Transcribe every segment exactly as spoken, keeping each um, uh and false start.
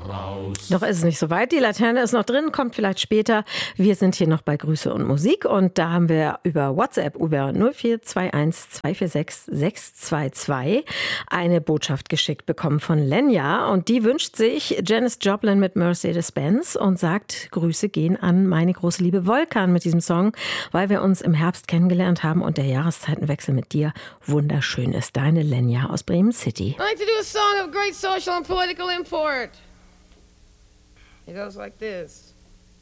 raus. Noch ist es nicht so weit. Die Laterne ist noch drin, kommt vielleicht später. Wir sind hier noch bei Grüße und Musik und da haben wir über WhatsApp über null vier zwei eins zwei vier sechs sechs zwei zwei eine Botschaft geschickt bekommen von Lenja und die wünscht sich Janis Joplin mit Mercedes-Benz und sagt, Grüße gehen an meine große Liebe Volkan mit diesem Song, weil wir uns im Herbst kennengelernt haben und der Jahreszeitenwechsel mit dir wunderschön ist. Deine Lenja aus Bremen City. I like to do a song of great social and political import. It goes like this.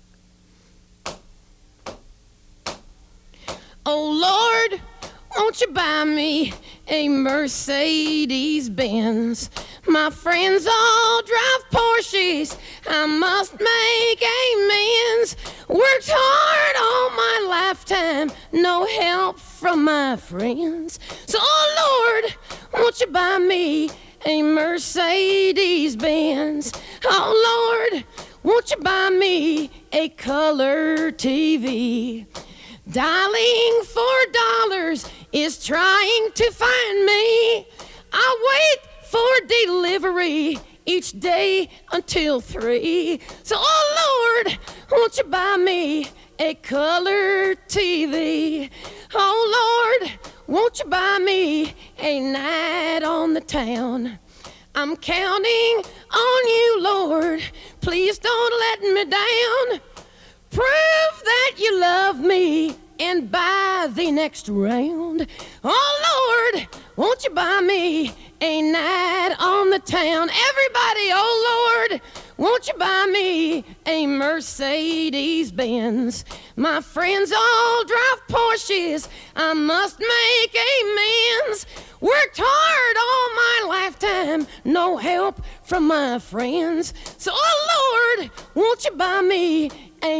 Oh Lord, won't you buy me a Mercedes-Benz? My friends all drive Porsches, I must make amends. Worked hard all my lifetime, no help from my friends. So oh Lord, won't you buy me a Mercedes-Benz? Oh Lord, won't you buy me a color T V? Dialing for dollars is trying to find me. I wait for delivery each day until three. So, oh Lord, won't you buy me a color T V? Oh Lord, won't you buy me a night on the town? I'm counting on you, Lord. Please don't let me down. Prove that you love me and buy the next round. Oh Lord, won't you buy me a night on the town? Everybody, oh Lord, won't you buy me a Mercedes-Benz? My friends all drive Porsches, I must make amends. Worked hard all my lifetime, no help from my friends. So, oh Lord, won't you buy me a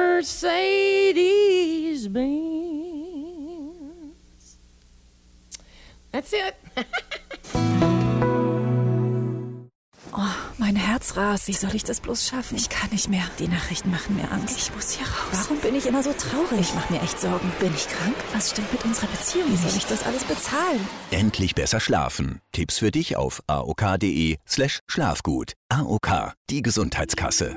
Mercedes-Benz? That's it. Oh, mein Herz rast. Wie soll ich das bloß schaffen? Ich kann nicht mehr. Die Nachrichten machen mir Angst. Ich muss hier raus. Warum bin ich immer so traurig? Ich mache mir echt Sorgen. Bin ich krank? Was stimmt mit unserer Beziehung? Wie soll ich das alles bezahlen? Endlich besser schlafen. Tipps für dich auf aok.de slash Schlafgut. A O K, die Gesundheitskasse.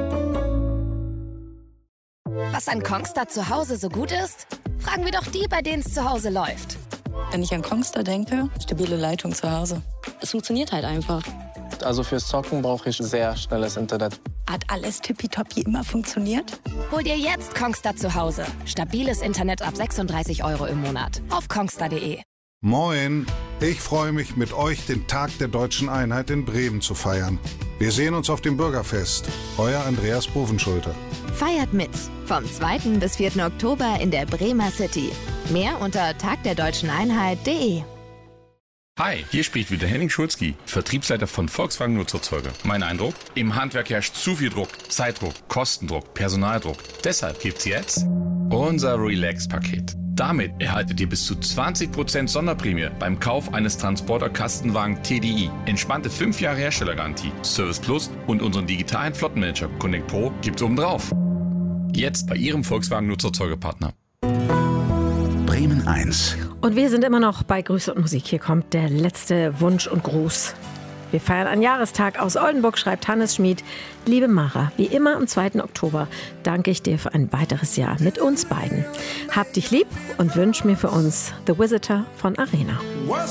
Was an Kongstar zu Hause so gut ist? Fragen wir doch die, bei denen es zu Hause läuft. Wenn ich an Kongstar denke, stabile Leitung zu Hause. Es funktioniert halt einfach. Also fürs Zocken brauche ich sehr schnelles Internet. Hat alles tippitoppi immer funktioniert? Hol dir jetzt Kongstar zu Hause. Stabiles Internet ab sechsunddreißig Euro im Monat. Auf kongstar punkt de. Moin, ich freue mich, mit euch den Tag der Deutschen Einheit in Bremen zu feiern. Wir sehen uns auf dem Bürgerfest. Euer Andreas Bovenschulte. Feiert mit. Vom zweiten bis vierten Oktober in der Bremer City. Mehr unter tag der deutschen Einheit punkt de. Hi, hier spricht wieder Henning Schulzki, Vertriebsleiter von Volkswagen Nutzerzeuger. Mein Eindruck? Im Handwerk herrscht zu viel Druck, Zeitdruck, Kostendruck, Personaldruck. Deshalb gibt's jetzt unser Relax-Paket. Damit erhaltet ihr bis zu zwanzig Prozent Sonderprämie beim Kauf eines Transporter-Kastenwagen T D I. Entspannte fünf Jahre Herstellergarantie, Service Plus und unseren digitalen Flottenmanager Connect Pro gibt's obendrauf. Jetzt bei Ihrem Volkswagen Nutzerzeugerpartner. Bremen eins. Und wir sind immer noch bei Grüße und Musik. Hier kommt der letzte Wunsch und Gruß. Wir feiern einen Jahrestag aus Oldenburg, schreibt Hannes Schmid. Liebe Mara, wie immer am zweiten Oktober danke ich dir für ein weiteres Jahr mit uns beiden. Hab dich lieb und wünsch mir für uns The Visitor von Arena.